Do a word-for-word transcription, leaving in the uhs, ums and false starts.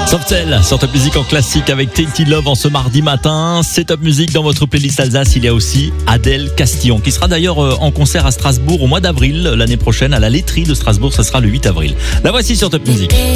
Softel sur Top Music en classique avec Tainted Love en ce mardi matin. C'est Top Music dans votre playlist Alsace. Il y a aussi Adèle Castillon qui sera d'ailleurs en concert à Strasbourg au mois d'avril l'année prochaine à la laiterie de Strasbourg. Ça sera le huit avril. La voici sur Top Music.